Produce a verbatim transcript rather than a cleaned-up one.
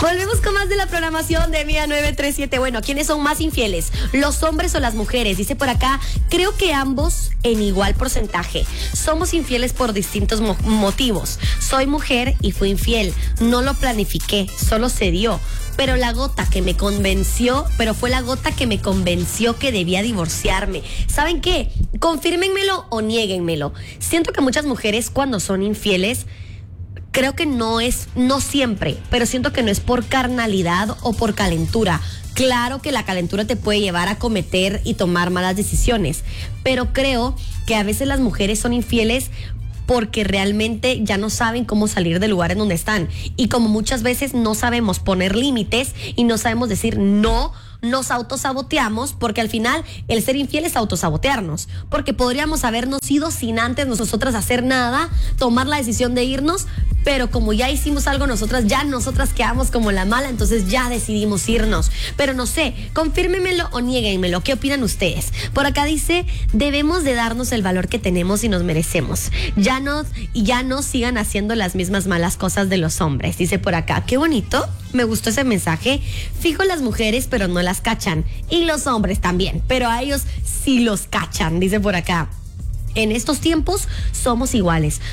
Volvemos con más de la programación de Mía nueve tres siete. Bueno, ¿quiénes son más infieles? ¿Los hombres o las mujeres? Dice por acá, creo que ambos en igual porcentaje. Somos infieles por distintos mo- motivos. Soy mujer y fui infiel. No lo planifiqué, solo se dio. Pero la gota que me convenció, pero fue la gota que me convenció que debía divorciarme. ¿Saben qué? Confírmenmelo o niéguenmelo. Siento que muchas mujeres cuando son infieles, creo que no es, no siempre, pero siento que no es por carnalidad o por calentura. Claro que la calentura te puede llevar a cometer y tomar malas decisiones, pero creo que a veces las mujeres son infieles porque realmente ya no saben cómo salir del lugar en donde están. Y como muchas veces no sabemos poner límites y no sabemos decir no, nos autosaboteamos, porque al final el ser infiel es autosabotearnos, porque podríamos habernos ido sin antes nosotras hacer nada, tomar la decisión de irnos, pero como ya hicimos algo nosotras, ya nosotras quedamos como la mala, entonces ya decidimos irnos. Pero no sé, confírmenmelo o niéguenmelo, ¿qué opinan ustedes? Por acá dice, debemos de darnos el valor que tenemos y nos merecemos. Ya no, ya no sigan haciendo las mismas malas cosas de los hombres, dice por acá. Qué bonito, me gustó ese mensaje. Fijo las mujeres, pero no las cachan. Y los hombres también, pero a ellos sí los cachan, dice por acá. En estos tiempos somos iguales.